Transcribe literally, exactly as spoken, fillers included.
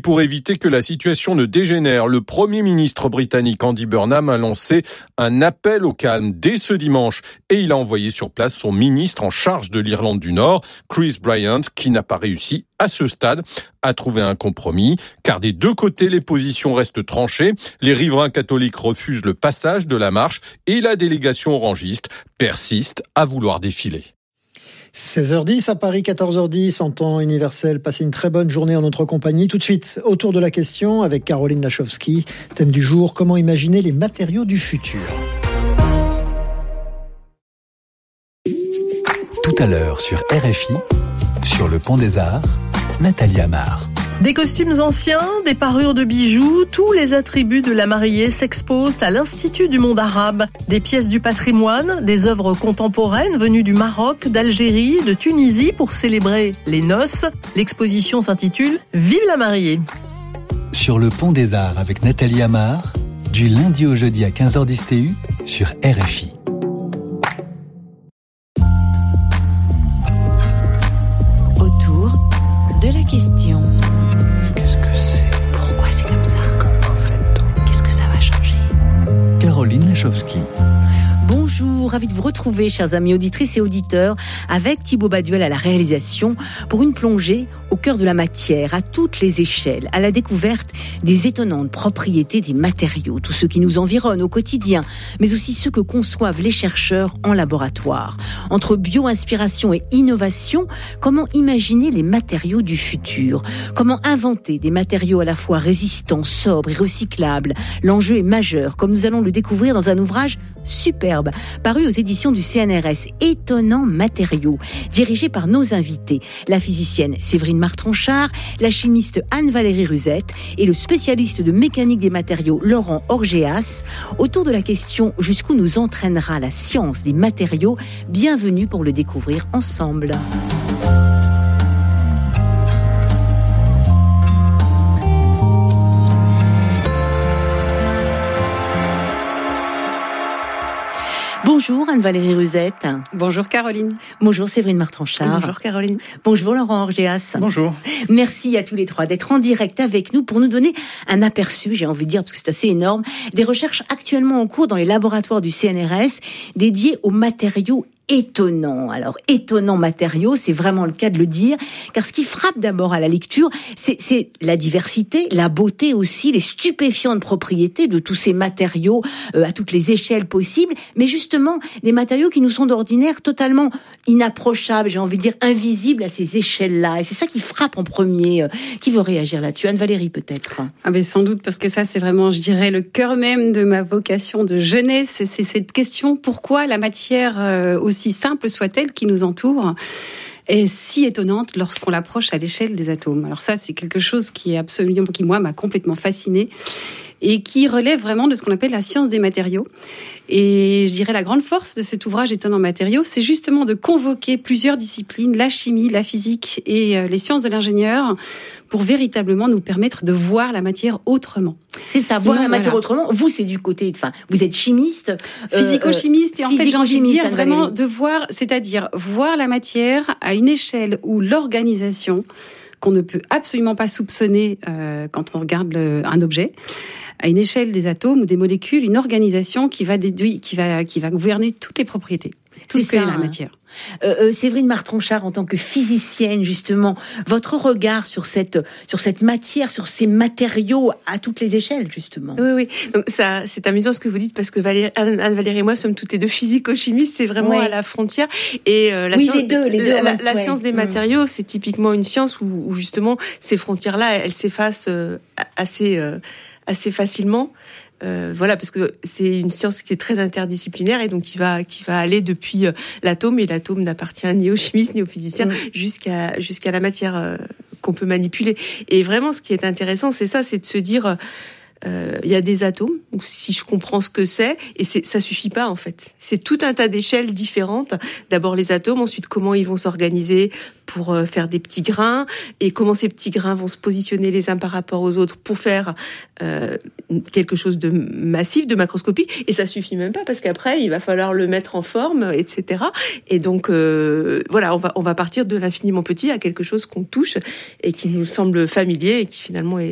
pour éviter que la situation ne dégénère, le Premier ministre britannique Andy Burnham a lancé un appel au calme dès ce dimanche et il a envoyé sur place son ministre en charge de l'Irlande du Nord, Chris Bryant, qui n'a pas réussi à ce stade à trouver un compromis, car des deux côtés, les positions restent tranchées. Les riverains catholiques refusent le passage de la marche et la délégation orangiste persiste à vouloir défiler. seize heures dix à Paris, quatorze heures dix en temps universel. Passez une très bonne journée en notre compagnie. Tout de suite, autour de la question avec Caroline Lachowski. Thème du jour, comment imaginer les matériaux du futur? Tout à l'heure sur R F I, sur le Pont des Arts, Nathalie Amar. Des costumes anciens, des parures de bijoux, tous les attributs de la mariée s'exposent à l'Institut du monde arabe. Des pièces du patrimoine, des œuvres contemporaines venues du Maroc, d'Algérie, de Tunisie pour célébrer les noces. L'exposition s'intitule « Vive la mariée ». Sur le Pont des Arts avec Nathalie Amar, du lundi au jeudi à quinze heures dix T U sur R F I. Autour de la question. Qu'est-ce que c'est? Pourquoi c'est comme ça? Comment fait-on? Qu'est-ce que ça va changer? Caroline Lachowski. Bonjour, ravi de vous retrouver, chers amis auditrices et auditeurs, avec Thibaut Baduel à la réalisation, pour une plongée au cœur de la matière, à toutes les échelles, à la découverte des étonnantes propriétés des matériaux, tous ceux qui nous environnent au quotidien, mais aussi ceux que conçoivent les chercheurs en laboratoire. Entre bio-inspiration et innovation, comment imaginer les matériaux du futur? Comment inventer des matériaux à la fois résistants, sobres et recyclables? L'enjeu est majeur, comme nous allons le découvrir dans un ouvrage superbe, paru aux éditions du C N R S, Étonnants matériaux, dirigé par nos invités, la physicienne Séverine Martranchard, la chimiste Anne-Valérie Ruzette et le spécialiste de mécanique des matériaux Laurent Orgeas, autour de la question jusqu'où nous entraînera la science des matériaux. Bienvenue pour le découvrir ensemble. Bonjour Anne-Valérie Ruzette. Bonjour Caroline. Bonjour Séverine Martranchard. Bonjour Caroline. Bonjour Laurent Orgeas. Bonjour. Merci à tous les trois d'être en direct avec nous pour nous donner un aperçu, j'ai envie de dire, parce que c'est assez énorme, des recherches actuellement en cours dans les laboratoires du C N R S dédiées aux matériaux étonnants. Alors, étonnants matériaux, c'est vraiment le cas de le dire, car ce qui frappe d'abord à la lecture, c'est, c'est la diversité, la beauté aussi, les stupéfiantes propriétés de tous ces matériaux euh, à toutes les échelles possibles, mais justement, des matériaux qui nous sont d'ordinaire totalement inapprochables, j'ai envie de dire invisibles à ces échelles-là. Et c'est ça qui frappe en premier. Qui veut réagir là-dessus? Anne-Valérie, peut-être. Ah ben sans doute, parce que ça, c'est vraiment, je dirais, le cœur même de ma vocation de jeunesse. C'est, c'est cette question, pourquoi la matière, euh, aussi simple soit-elle, qui nous entoure, est si étonnante lorsqu'on l'approche à l'échelle des atomes. Alors ça, c'est quelque chose qui est absolument, qui moi m'a complètement fascinée et qui relève vraiment de ce qu'on appelle la science des matériaux. Et je dirais la grande force de cet ouvrage Étonnants matériaux, c'est justement de convoquer plusieurs disciplines, la chimie, la physique et les sciences de l'ingénieur, pour véritablement nous permettre de voir la matière autrement. C'est ça, voir non, la matière voilà. autrement. Vous, c'est du côté, enfin, vous êtes chimiste, euh, physico-chimiste, et en fait, j'ai envie de dire vraiment Valérie. de voir, c'est-à-dire voir la matière à une échelle où l'organisation, qu'on ne peut absolument pas soupçonner euh, quand on regarde le, un objet, à une échelle des atomes ou des molécules, une organisation qui va déduire, qui va, qui va gouverner toutes les propriétés. Tout ce qu'est la matière. Euh, euh, Séverine Martranchard, en tant que physicienne, justement, votre regard sur cette, sur cette matière, sur ces matériaux à toutes les échelles, justement. Oui, oui. Donc, ça, c'est amusant ce que vous dites, parce que Valérie, Anne-Valérie et moi sommes toutes les deux physico-chimistes, c'est vraiment ouais. à la frontière. Et euh, la oui, science, les deux, les deux. La, la ouais. science des matériaux, c'est typiquement une science où, où justement, ces frontières-là, elles s'effacent euh, assez, euh, assez facilement. Euh, voilà, parce que c'est une science qui est très interdisciplinaire et donc qui va qui va aller depuis euh, l'atome, et l'atome n'appartient ni aux chimistes ni aux physiciens, mmh. jusqu'à jusqu'à la matière euh, qu'on peut manipuler. Et vraiment, ce qui est intéressant, c'est ça, c'est de se dire il euh, y a des atomes, donc si je comprends ce que c'est, et c'est, ça suffit pas en fait. C'est tout un tas d'échelles différentes. D'abord les atomes, ensuite comment ils vont s'organiser pour euh, faire des petits grains, et comment ces petits grains vont se positionner les uns par rapport aux autres pour faire euh, quelque chose de massif, de macroscopique. Et ça suffit même pas, parce qu'après il va falloir le mettre en forme, et cetera. Et donc euh, voilà, on va on va partir de l'infiniment petit à quelque chose qu'on touche et qui nous semble familier et qui finalement est